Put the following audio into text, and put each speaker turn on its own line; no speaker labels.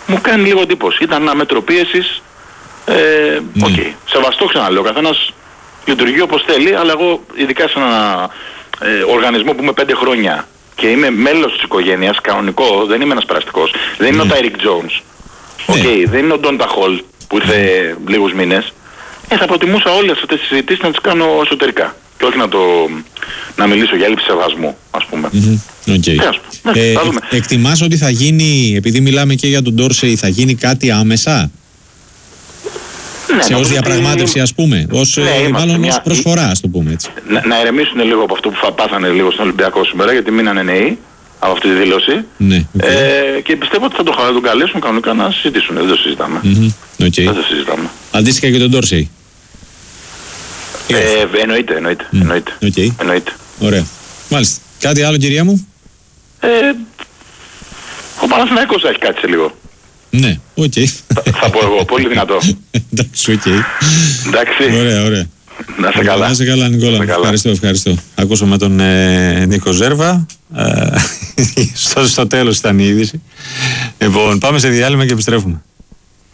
μου κάνει λίγο εντύπωση. Ήταν ένα μέτρο πίεσης. Okay. Σεβαστό, ξαναλέω, ο καθένας λειτουργεί όπως θέλει, αλλά εγώ ειδικά σε ένα οργανισμό που είμαι 5 χρόνια και είμαι μέλος της οικογένειας, κανονικό, δεν είμαι ένας περαστικός, δεν είναι ο Τάιρικ Τζόουνς, δεν είναι ο Ντόντα Χολ που ήρθε λίγους μήνες, θα προτιμούσα όλες αυτές τις συζητήσεις να τις κάνω εσωτερικά και όχι να μιλήσω για έλλειψη σεβασμού, ας πούμε.
Εκτιμάς ότι θα γίνει, επειδή μιλάμε και για τον Ντόρσεϊ, θα γίνει κάτι άμεσα? Σε ως διαπραγμάτευση, ας πούμε, ως προσφορά, ας το πούμε έτσι.
Να ηρεμήσουν λίγο από αυτό που πάθανε λίγο στον Ολυμπιακό σήμερα, γιατί μείνανε νέοι από αυτή τη δήλωση. Και πιστεύω ότι θα τον καλέσουν κανονικά να συζητήσουν. Δεν το συζητάμε. Δεν το συζητάμε.
Αντίστοιχα και τον Ντόρσεϊ.
Εννοείται.
Ωραία. Μάλιστα. Κάτι άλλο, κυρία μου?
Ο Παναθηναϊκός έχει κάτι σε λίγο.
Ναι,
θα πω εγώ, πολύ δυνατό.
Εντάξει,
Εντάξει.
Ωραία.
Να σε καλά.
Να σε καλά, Νικόλα. Ευχαριστώ. Ακούσαμε τον Νίκο Ζέρβα. Στο τέλος ήταν η είδηση. Λοιπόν, πάμε σε διάλειμμα και επιστρέφουμε.